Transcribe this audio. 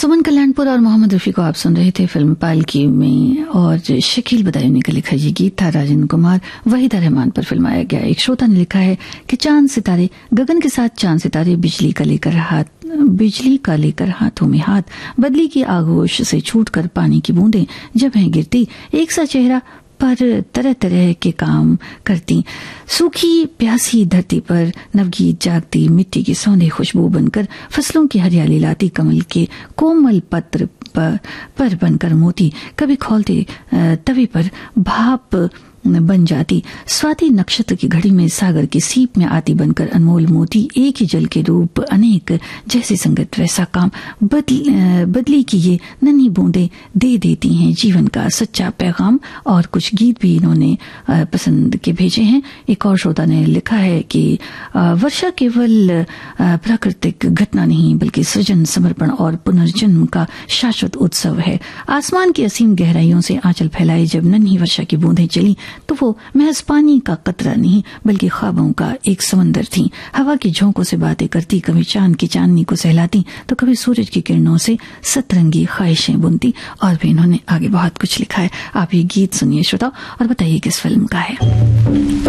सुमन कल्याणपुर और मोहम्मद रफी को आप सुन रहे थे फिल्म पालकी में, और शकील बदायूनी का लिखा ये गीत था राजेंद्र कुमार वहीदा रहमान पर फिल्माया गया। एक श्रोता ने लिखा है कि चांद सितारे गगन के साथ, चांद सितारे बिजली का लेकर हाथों में हाथ, बदली की आगोश से छूटकर पानी की बूंदें जब हैं गिरती, एक सा चेहरा पर तरह तरह के काम करती, सूखी प्यासी धरती पर नवगीत जागती, मिट्टी की सौंधी खुशबू बनकर फसलों की हरियाली लाती, कमल के कोमल पत्र पर बनकर मोती कभी खोलते तवी पर भाप बन जाती, स्वाति नक्षत्र की घड़ी में सागर की सीप में आती बनकर अनमोल मोती, एक ही जल के रूप अनेक, जैसी संगत वैसा काम, बदली की ये नन्ही बूंदें दे देती हैं जीवन का सच्चा पैगाम। और कुछ गीत भी इन्होंने पसंद के भेजे हैं। एक और श्रोता ने लिखा है कि वर्षा केवल प्राकृतिक घटना नहीं बल्कि सृजन, समर्पण और पुनर्जन्म का शाश्वत उत्सव है। आसमान की असीम गहराइयों से आंचल फैलाए जब नन्ही वर्षा की बूंदें चली तो वो महज पानी का कतरा नहीं बल्कि ख्वाबों का एक समंदर थी। हवा की झोंकों से बातें करती, कभी चांद की चांदनी को सहलाती तो कभी सूरज की किरणों से सतरंगी ख्वाहिशें बुनती। और भी इन्होंने आगे बहुत कुछ लिखा है। आप ये गीत सुनिए श्रोता और बताइए किस फिल्म का है।